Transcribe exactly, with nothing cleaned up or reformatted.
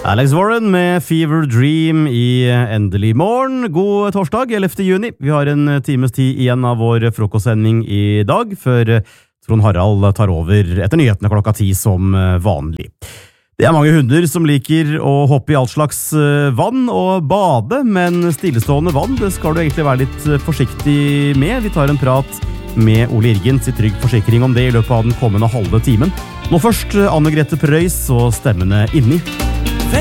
Alex Warren med Fever Dream i Endelig morgen. God torsdag, ellevte juni. Vi har en times tid igjen av vår frokostsending i dag, før Trond Harald tar over etter nyhetene klokka ti som vanlig. Det er mange hunder som liker å hoppe i alt slags vann og bade, men stillestående vann det skal du egentlig være litt forsiktig med. Vi tar en prat med Ole Irgens i Trygg Forsikring om det i løpet av den kommende halve timen. Nå først Anne Grete Preus og stemmene inni.